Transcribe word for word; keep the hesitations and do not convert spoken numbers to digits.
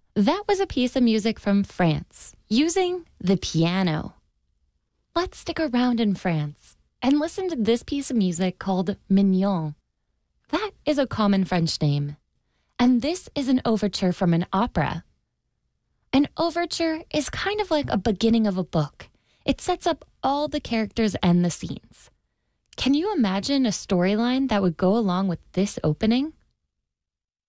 That was a piece of music from France using the piano. Let's stick around in France and listen to this piece of music called Mignon. That is a common French name. And this is an overture from an opera. An overture is kind of like a beginning of a book. It sets up all the characters and the scenes. Can you imagine a storyline that would go along with this opening?